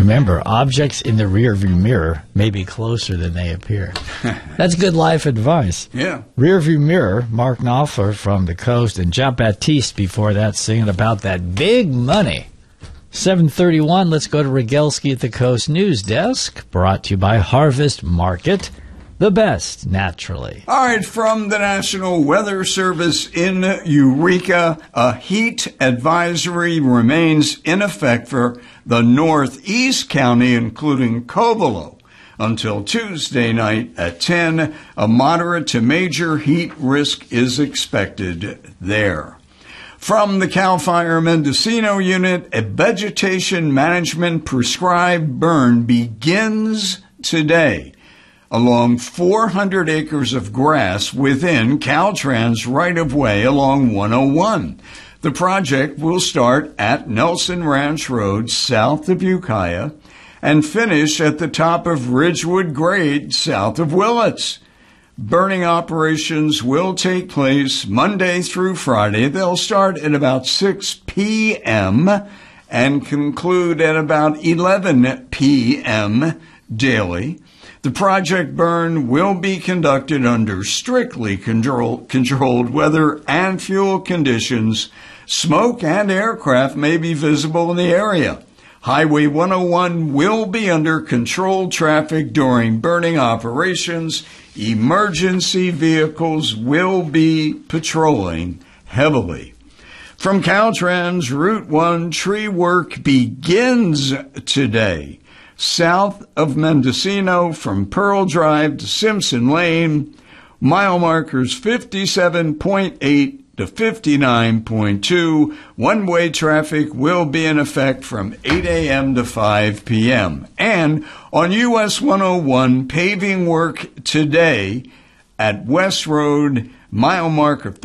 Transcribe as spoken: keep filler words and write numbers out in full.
Remember, objects in the rearview mirror may be closer than they appear. That's good life advice. Yeah. Rearview mirror, Mark Knopfler from the Coast, and Jean-Baptiste before that singing about that big money. seven thirty-one, let's go to Rogelski at the Coast News Desk, brought to you by Harvest Market. The best, naturally. All right, from the National Weather Service in Eureka, a heat advisory remains in effect for the Northeast County, including Covelo, until Tuesday night at ten. A moderate to major heat risk is expected there. From the CAL FIRE Mendocino unit, a vegetation management prescribed burn begins today along four hundred acres of grass within Caltrans right-of-way along one oh one. The project will start at Nelson Ranch Road south of Ukiah and finish at the top of Ridgewood Grade south of Willits. Burning operations will take place Monday through Friday. They'll start at about six p.m. and conclude at about eleven p.m. daily. The project burn will be conducted under strictly control, controlled weather and fuel conditions. Smoke and aircraft may be visible in the area. Highway one oh one will be under controlled traffic during burning operations. Emergency vehicles will be patrolling heavily. From Caltrans, Route one, tree work begins today. South of Mendocino from Pearl Drive to Simpson Lane, mile markers fifty-seven point eight to fifty-nine point two. One-way traffic will be in effect from eight a.m. to five p.m. And on U S one oh one, paving work today at West Road, mile marker